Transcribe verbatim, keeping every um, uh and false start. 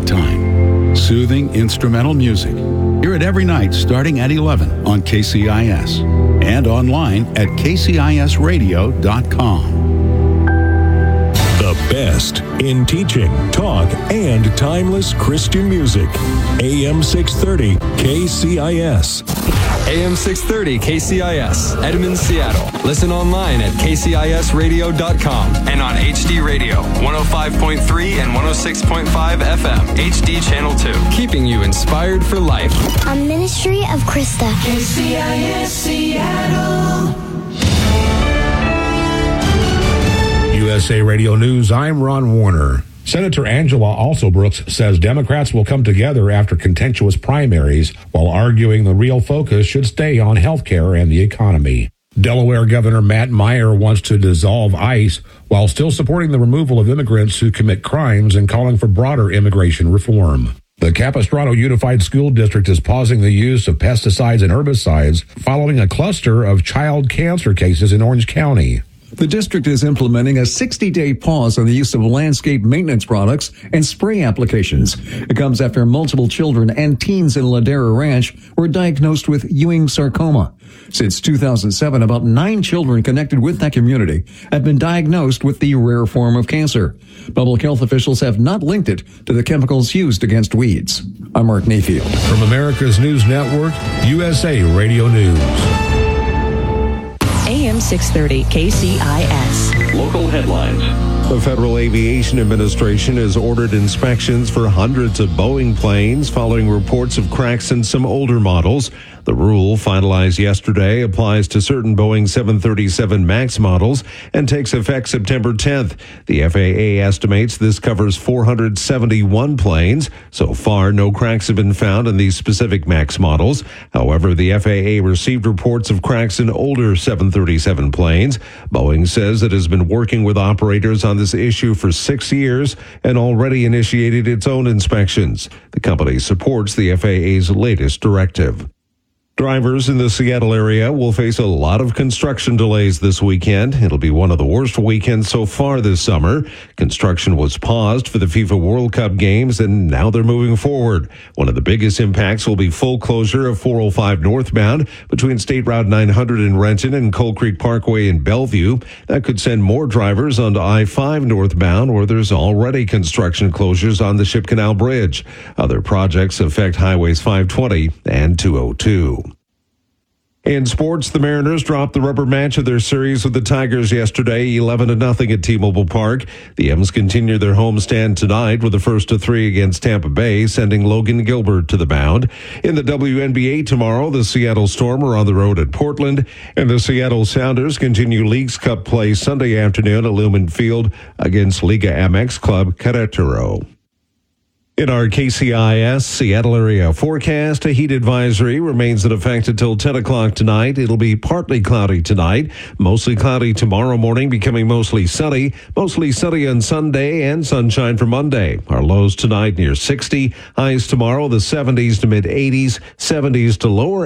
that time. Soothing instrumental music. Hear it every night starting at eleven on K C I S and online at k c i s radio dot com. The best in teaching, talk, and timeless Christian music. A M six thirty K C I S. A M six thirty K C I S, Edmond, Seattle. Listen online at k c i s radio dot com and on H D Radio, one oh five point three and one oh six point five F M, H D Channel two. Keeping you inspired for life. A ministry of Krista. K C I S Seattle. U S A Radio News, I'm Ron Warner. Senator Angela Alsobrooks says Democrats will come together after contentious primaries while arguing the real focus should stay on health care and the economy. Delaware Governor Matt Meyer wants to dissolve ICE while still supporting the removal of immigrants who commit crimes and calling for broader immigration reform. The Capistrano Unified School District is pausing the use of pesticides and herbicides following a cluster of child cancer cases in Orange County. The district is implementing a sixty-day pause on the use of landscape maintenance products and spray applications. It comes after multiple children and teens in Ladera Ranch were diagnosed with Ewing sarcoma. Since two thousand seven, about nine children connected with that community have been diagnosed with the rare form of cancer. Public health officials have not linked it to the chemicals used against weeds. I'm Mark Mayfield. From America's News Network, U S A Radio News. A M six thirty K C I S. Local headlines. The Federal Aviation Administration has ordered inspections for hundreds of Boeing planes following reports of cracks in some older models. The rule, finalized yesterday, applies to certain Boeing seven thirty-seven MAX models and takes effect September tenth. The F A A estimates this covers four hundred seventy-one planes. So far, no cracks have been found in these specific MAX models. However, the F A A received reports of cracks in older seven thirty-seven planes. Boeing says it has been working with operators on this issue for six years and already initiated its own inspections. The company supports the F A A's latest directive. Drivers in the Seattle area will face a lot of construction delays this weekend. It'll be one of the worst weekends so far this summer. Construction was paused for the FIFA World Cup games, and now they're moving forward. One of the biggest impacts will be full closure of four oh five northbound between State Route nine hundred in Renton and Coal Creek Parkway in Bellevue. That could send more drivers onto I five northbound, where there's already construction closures on the Ship Canal Bridge. Other projects affect Highways five twenty and two oh two. In sports, the Mariners dropped the rubber match of their series with the Tigers yesterday, eleven to nothing at T-Mobile Park. The M's continue their homestand tonight with the first of three against Tampa Bay, sending Logan Gilbert to the mound. In the W N B A tomorrow, the Seattle Storm are on the road at Portland, and the Seattle Sounders continue Leagues Cup play Sunday afternoon at Lumen Field against Liga M X club Querétaro. In our K C I S Seattle area forecast, a heat advisory remains in effect until ten o'clock tonight. It'll be partly cloudy tonight, mostly cloudy tomorrow morning, becoming mostly sunny, mostly sunny on Sunday, and sunshine for Monday. Our lows tonight near sixty, highs tomorrow the seventies to mid eighties, seventies to lower